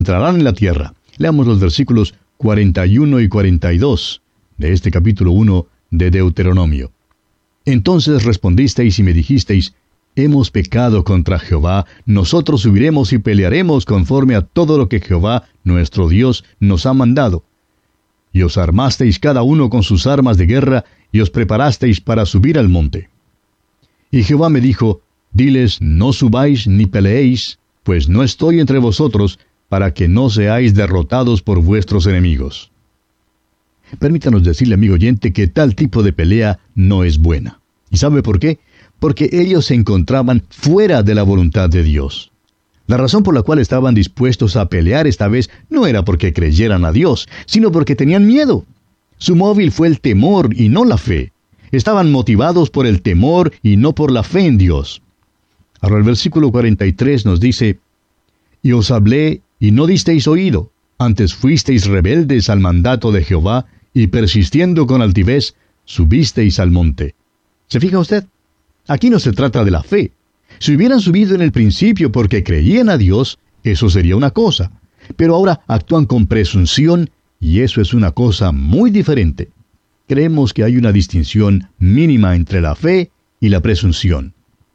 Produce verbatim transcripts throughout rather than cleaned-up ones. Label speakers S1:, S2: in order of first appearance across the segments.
S1: entrarán en la tierra. Leamos los versículos cuarenta y uno y cuarenta y dos de este capítulo uno de Deuteronomio. Entonces respondisteis y me dijisteis: hemos pecado contra Jehová, nosotros subiremos y pelearemos conforme a todo lo que Jehová, nuestro Dios, nos ha mandado. Y os armasteis cada uno con sus armas de guerra, y os preparasteis para subir al monte. Y Jehová me dijo: diles, no subáis ni peleéis, pues no estoy entre vosotros, para que no seáis derrotados por vuestros enemigos. Permítanos decirle, amigo oyente, que tal tipo de pelea no es buena. ¿Y sabe por qué? Porque ellos se encontraban fuera de la voluntad de Dios. La razón por la cual estaban dispuestos a pelear esta vez no era porque creyeran a Dios, sino porque tenían miedo. Su móvil fue el temor y no la fe. Estaban motivados por el temor y no por la fe en Dios. Ahora el versículo cuarenta y tres nos dice: y os hablé y no disteis oído, antes fuisteis rebeldes al mandato de Jehová, y persistiendo con altivez, subisteis al monte. ¿Se fija usted? Aquí no se trata de la fe. Si hubieran subido en el principio porque creían a Dios, eso sería una cosa. Pero ahora actúan con presunción, y eso es una cosa muy diferente. Creemos que hay una distinción mínima entre la fe y la presunción.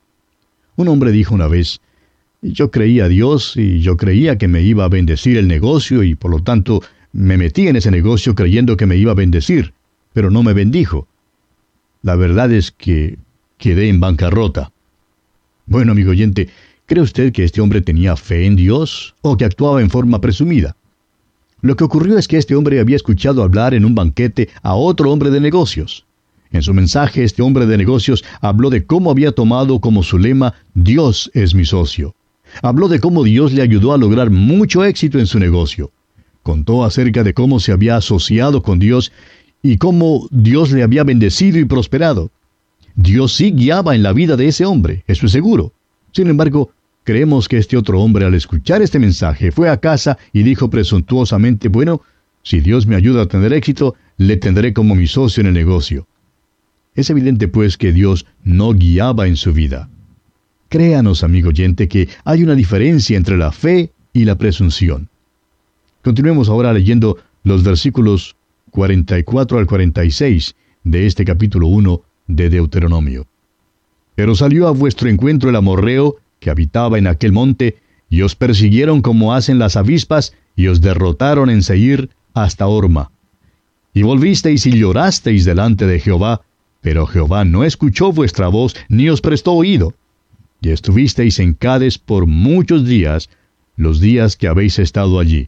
S1: Un hombre dijo una vez: yo creía a Dios y yo creía que me iba a bendecir el negocio y por lo tanto me metí en ese negocio creyendo que me iba a bendecir, pero no me bendijo. La verdad es que quedé en bancarrota. Bueno, amigo oyente, ¿cree usted que este hombre tenía fe en Dios o que actuaba en forma presumida? Lo que ocurrió es que este hombre había escuchado hablar en un banquete a otro hombre de negocios. En su mensaje, este hombre de negocios habló de cómo había tomado como su lema: Dios es mi socio. Habló de cómo Dios le ayudó a lograr mucho éxito en su negocio. Contó acerca de cómo se había asociado con Dios y cómo Dios le había bendecido y prosperado. Dios sí guiaba en la vida de ese hombre, eso es seguro. Sin embargo, creemos que este otro hombre, al escuchar este mensaje, fue a casa y dijo presuntuosamente: bueno, si Dios me ayuda a tener éxito, le tendré como mi socio en el negocio. Es evidente, pues, que Dios no guiaba en su vida. Créanos, amigo oyente, que hay una diferencia entre la fe y la presunción. Continuemos ahora leyendo los versículos cuarenta y cuatro al cuarenta y seis de este capítulo uno de Deuteronomio. Pero salió a vuestro encuentro el amorreo, que habitaba en aquel monte, y os persiguieron como hacen las avispas, y os derrotaron en Seir hasta Horma. Y volvisteis y llorasteis delante de Jehová, pero Jehová no escuchó vuestra voz, ni os prestó oído. Y estuvisteis en Cades por muchos días, los días que habéis estado allí.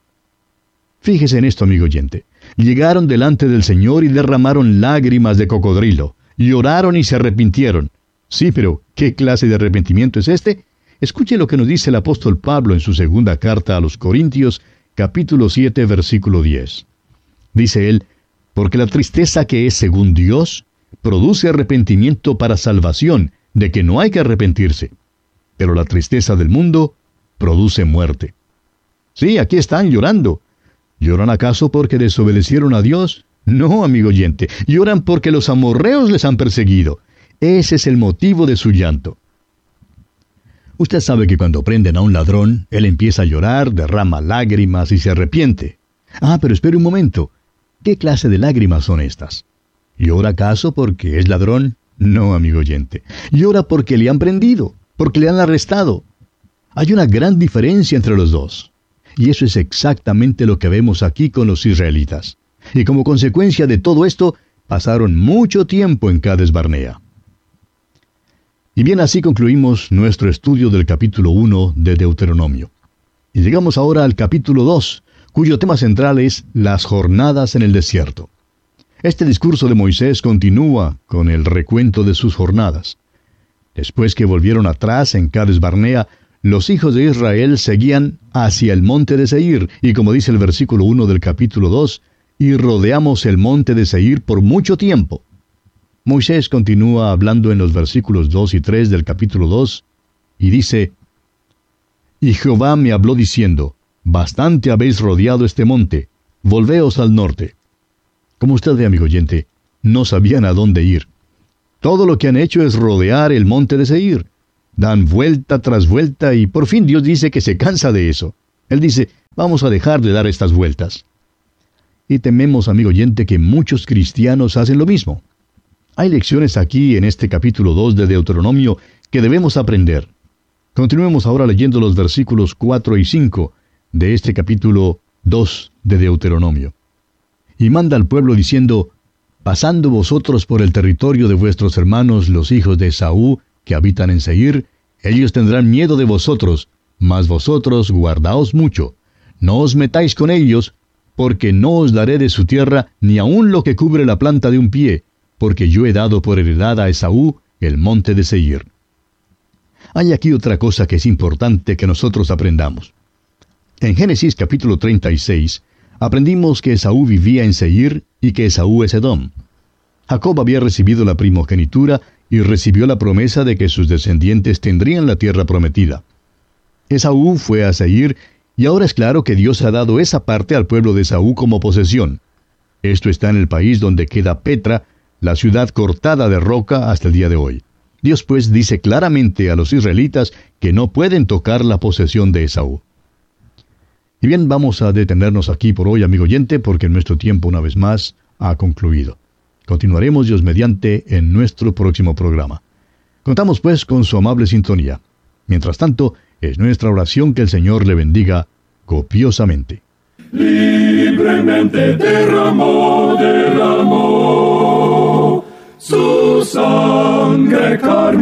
S1: Fíjese en esto, amigo oyente. Llegaron delante del Señor y derramaron lágrimas de cocodrilo. Lloraron y se arrepintieron. Sí, pero ¿qué clase de arrepentimiento es este? Escuche lo que nos dice el apóstol Pablo en su segunda carta a los Corintios, capítulo siete, versículo diez. Dice él: porque la tristeza que es según Dios produce arrepentimiento para salvación, de que no hay que arrepentirse. Pero la tristeza del mundo produce muerte. Sí, aquí están llorando. ¿Lloran acaso porque desobedecieron a Dios? No, amigo oyente, lloran porque los amorreos les han perseguido. Ese es el motivo de su llanto. Usted sabe que cuando prenden a un ladrón, él empieza a llorar, derrama lágrimas y se arrepiente. Ah, pero espere un momento. ¿Qué clase de lágrimas son estas? ¿Llora acaso porque es ladrón? No, amigo oyente. Llora porque le han prendido, porque le han arrestado. Hay una gran diferencia entre los dos. Y eso es exactamente lo que vemos aquí con los israelitas. Y como consecuencia de todo esto, pasaron mucho tiempo en Cades Barnea. Y bien, así concluimos nuestro estudio del capítulo uno de Deuteronomio. Y llegamos ahora al capítulo dos, cuyo tema central es las jornadas en el desierto. Este discurso de Moisés continúa con el recuento de sus jornadas. Después que volvieron atrás en Cades Barnea, los hijos de Israel seguían hacia el monte de Seir, y como dice el versículo uno del capítulo dos, y rodeamos el monte de Seir por mucho tiempo. Moisés continúa hablando en los versículos dos y tres del capítulo dos, y dice: y Jehová me habló diciendo: bastante habéis rodeado este monte, volveos al norte. Como usted ve, amigo oyente, no sabían a dónde ir. Todo lo que han hecho es rodear el monte de Seir. Dan vuelta tras vuelta y por fin Dios dice que se cansa de eso. Él dice, vamos a dejar de dar estas vueltas. Y tememos, amigo oyente, que muchos cristianos hacen lo mismo. Hay lecciones aquí en este capítulo dos de Deuteronomio que debemos aprender. Continuemos ahora leyendo los versículos cuatro y cinco de este capítulo dos de Deuteronomio. Y manda al pueblo diciendo, pasando vosotros por el territorio de vuestros hermanos los hijos de Esaú, que habitan en Seir, ellos tendrán miedo de vosotros, mas vosotros guardaos mucho. No os metáis con ellos, porque no os daré de su tierra ni aun lo que cubre la planta de un pie, porque yo he dado por heredad a Esaú el monte de Seir. Hay aquí otra cosa que es importante que nosotros aprendamos. En Génesis capítulo treinta y seis, aprendimos que Esaú vivía en Seir y que Esaú es Edom. Jacob había recibido la primogenitura y recibió la promesa de que sus descendientes tendrían la tierra prometida. Esaú fue a Seir y ahora es claro que Dios ha dado esa parte al pueblo de Esaú como posesión. Esto está en el país donde queda Petra, la ciudad cortada de roca hasta el día de hoy. Dios pues dice claramente a los israelitas que no pueden tocar la posesión de Esaú. Y bien, vamos a detenernos aquí por hoy, amigo oyente, porque nuestro tiempo una vez más ha concluido. Continuaremos Dios mediante en nuestro próximo programa. Contamos pues con su amable sintonía. Mientras tanto, es nuestra oración que el Señor le bendiga copiosamente.
S2: Libremente derramó, derramó su sangre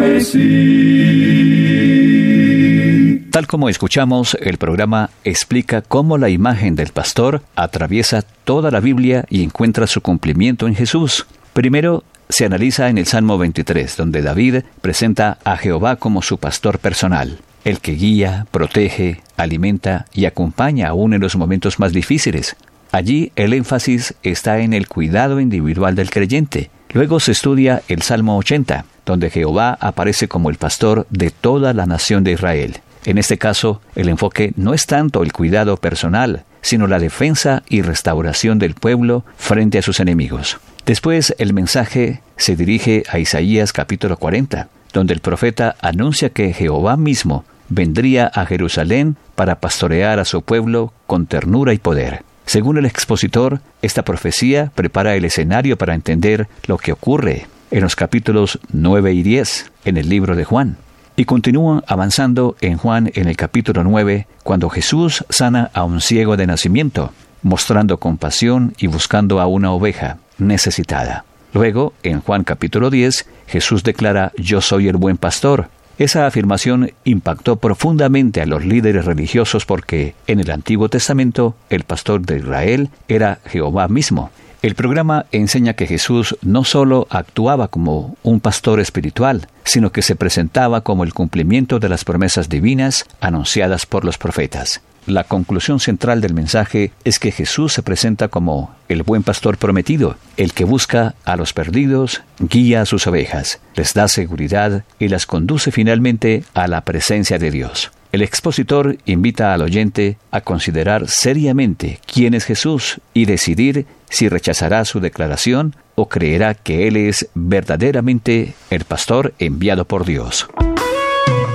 S2: carmesí.
S3: Tal como escuchamos, el programa explica cómo la imagen del pastor atraviesa toda la Biblia y encuentra su cumplimiento en Jesús. Primero, se analiza en el Salmo veintitrés, donde David presenta a Jehová como su pastor personal, el que guía, protege, alimenta y acompaña aún en los momentos más difíciles. Allí el énfasis está en el cuidado individual del creyente. Luego se estudia el Salmo ochenta, donde Jehová aparece como el pastor de toda la nación de Israel. En este caso, el enfoque no es tanto el cuidado personal, sino la defensa y restauración del pueblo frente a sus enemigos. Después, el mensaje se dirige a Isaías capítulo cuarenta, donde el profeta anuncia que Jehová mismo vendría a Jerusalén para pastorear a su pueblo con ternura y poder. Según el expositor, esta profecía prepara el escenario para entender lo que ocurre en los capítulos nueve y diez en el libro de Juan. Y continúa avanzando en Juan en el capítulo nueve, cuando Jesús sana a un ciego de nacimiento, mostrando compasión y buscando a una oveja necesitada. Luego, en Juan capítulo diez, Jesús declara, yo soy el buen pastor. Esa afirmación impactó profundamente a los líderes religiosos porque en el Antiguo Testamento el pastor de Israel era Jehová mismo. El programa enseña que Jesús no solo actuaba como un pastor espiritual, sino que se presentaba como el cumplimiento de las promesas divinas anunciadas por los profetas. La conclusión central del mensaje es que Jesús se presenta como el buen pastor prometido, el que busca a los perdidos, guía a sus ovejas, les da seguridad y las conduce finalmente a la presencia de Dios. El expositor invita al oyente a considerar seriamente quién es Jesús y decidir si rechazará su declaración o creerá que Él es verdaderamente el pastor enviado por Dios.